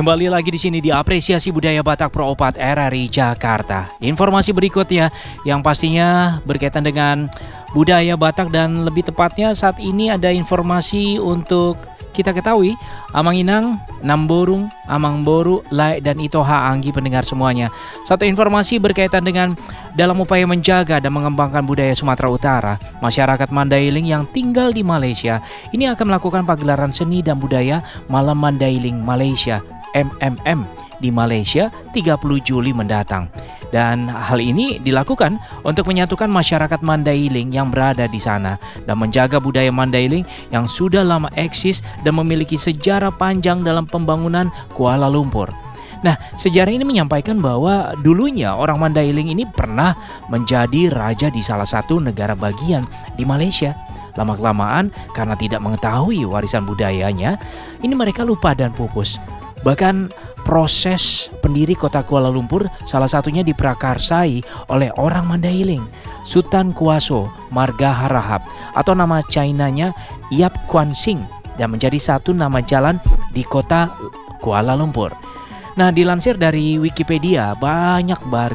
Kembali lagi di sini di Apresiasi Budaya Batak Pro 4 RRI Jakarta. Informasi berikutnya yang pastinya berkaitan dengan budaya Batak dan lebih tepatnya saat ini ada informasi untuk kita ketahui Amang Inang, Namborung, Amang Boru, Lai dan Itoha Anggi pendengar semuanya. Satu informasi berkaitan dengan dalam upaya menjaga dan mengembangkan budaya Sumatera Utara, masyarakat Mandailing yang tinggal di Malaysia ini akan melakukan pagelaran seni dan budaya Malam Mandailing Malaysia MMM di Malaysia 30 Juli mendatang. Dan hal ini dilakukan untuk menyatukan masyarakat Mandailing yang berada di sana dan menjaga budaya Mandailing yang sudah lama eksis dan memiliki sejarah panjang dalam pembangunan Kuala Lumpur. Nah, sejarah ini menyampaikan bahwa dulunya orang Mandailing ini pernah menjadi raja di salah satu negara bagian di Malaysia. Lama-kelamaan karena tidak mengetahui warisan budayanya, ini mereka lupa dan pupus. Bahkan proses pendiri kota Kuala Lumpur salah satunya diprakarsai oleh orang Mandailing, Sultan Kuaso Marga Harahap atau nama Chinanya Yap Kuan Sing, dan menjadi satu nama jalan di kota Kuala Lumpur. Nah, dilansir dari Wikipedia, banyak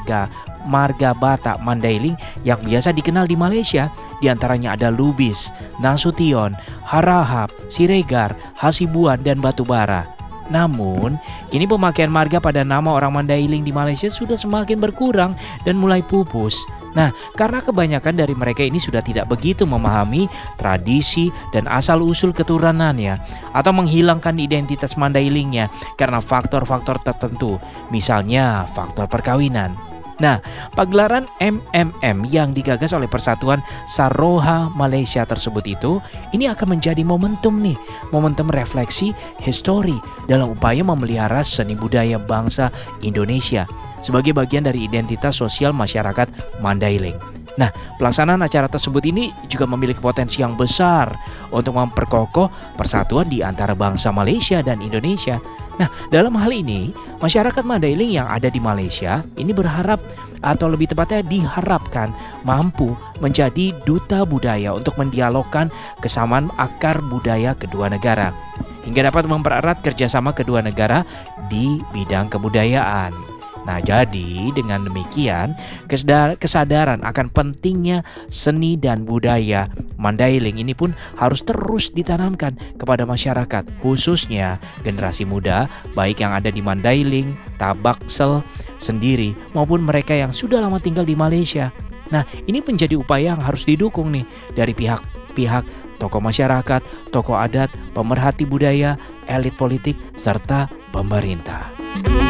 marga Batak Mandailing yang biasa dikenal di Malaysia. Di antaranya ada Lubis, Nasution, Harahap, Siregar, Hasibuan, dan Batubara. Namun, kini pemakaian marga pada nama orang Mandailing di Malaysia sudah semakin berkurang dan mulai pupus. Nah, karena kebanyakan dari mereka ini sudah tidak begitu memahami tradisi dan asal-usul keturunannya atau menghilangkan identitas Mandailingnya karena faktor-faktor tertentu, misalnya faktor perkawinan. Nah, pagelaran MMM yang digagas oleh Persatuan Saroha Malaysia tersebut ini akan menjadi momentum refleksi histori dalam upaya memelihara seni budaya bangsa Indonesia sebagai bagian dari identitas sosial masyarakat Mandailing. Nah, pelaksanaan acara tersebut ini juga memiliki potensi yang besar untuk memperkokoh persatuan di antara bangsa Malaysia dan Indonesia. Nah, dalam hal ini, masyarakat Mandailing yang ada di Malaysia ini berharap atau lebih tepatnya diharapkan mampu menjadi duta budaya untuk mendialogkan kesamaan akar budaya kedua negara hingga dapat mempererat kerjasama kedua negara di bidang kebudayaan. Nah, jadi dengan demikian kesadaran akan pentingnya seni dan budaya Mandailing ini pun harus terus ditanamkan kepada masyarakat, khususnya generasi muda, baik yang ada di Mandailing, Tabaksel sendiri maupun mereka yang sudah lama tinggal di Malaysia. Nah, ini menjadi upaya yang harus didukung dari pihak tokoh masyarakat, tokoh adat, pemerhati budaya, elit politik, serta pemerintah.